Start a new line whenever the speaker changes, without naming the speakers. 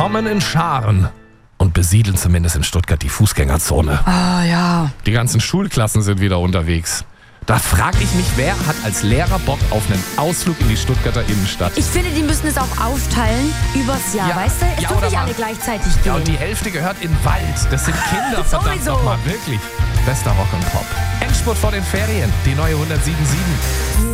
kommen in Scharen und besiedeln zumindest in Stuttgart die Fußgängerzone.
Ah ja.
Die ganzen Schulklassen sind wieder unterwegs. Da frage ich mich, wer hat als Lehrer Bock auf einen Ausflug in die Stuttgarter Innenstadt?
Ich finde, die müssen es auch aufteilen übers Jahr,
Ja,
weißt du? Es
ja,
dürfen
oder
nicht
mal-
alle gleichzeitig gehen.
Ja, und die Hälfte gehört in den Wald. Das sind Kinder, verdammt
Sowieso.
nochmal, wirklich. Bester Rock und Pop. Endspurt vor den Ferien, die neue 107.7.